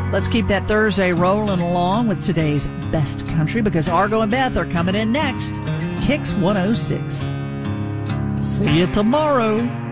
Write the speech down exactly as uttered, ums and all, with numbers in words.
Let's keep that Thursday rolling along with today's best country, because Argo and Beth are coming in next. Kicks one oh six. See you tomorrow.